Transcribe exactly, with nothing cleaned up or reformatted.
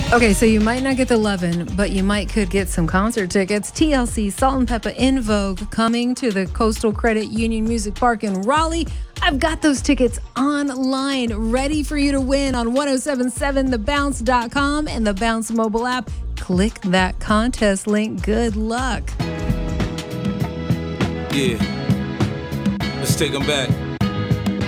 Okay, so you might not get the lovin', but you might could get some concert tickets. T L C, Salt and Pepper, In Vogue, coming to the Coastal Credit Union Music Park in Raleigh. I've got those tickets online, ready for you to win on ten seventy-seven the bounce dot com and the Bounce mobile app. Click that contest link. Good luck. Yeah. Let's take them back.